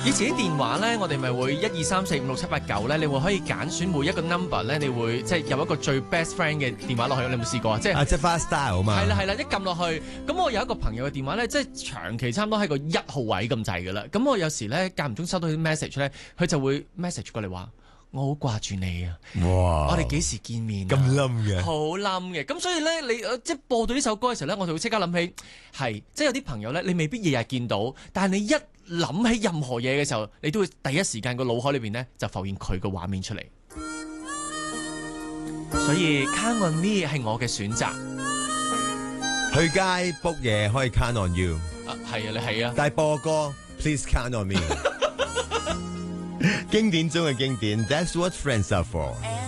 以前啲電話咧，我哋咪會1 2 3 4 5 6 7 8 9咧，你會可以揀選每一個 number 咧，你會即係有一個最 best friend 嘅電話落去，你有冇試過啊？即係 fast style 啊嘛。 係啦，一撳落去，咁我有一個朋友嘅電話咧，即係長期差唔多喺個1號位咁滯噶啦。咁我有時咧間唔中收到啲 message 咧，佢就會 message 過嚟話。我好掛住你啊！ 哇！ 我哋幾時見面啊？ 咁冧嘅， 好冧嘅。咁所以咧，你即係播到呢首歌嘅時候咧，我就會即刻諗起，係即係有啲朋友咧，你未必日日見到，但係你一諗起任何嘢嘅時候，你都會第一時間個腦海裏邊咧就浮現佢個畫面出嚟。所以 Count on me 係我嘅選擇。 去街 book 嘢可以 count on you。 係啊，你係啊。 但係播歌 please count on me。經典中嘅經典 ，That's what friends are for。